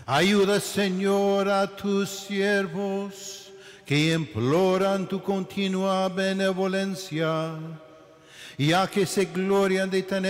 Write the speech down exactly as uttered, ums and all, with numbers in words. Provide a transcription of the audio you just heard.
Ayuda, Señor, a tus siervos que imploran tu continua benevolencia, ya que se glorian de tener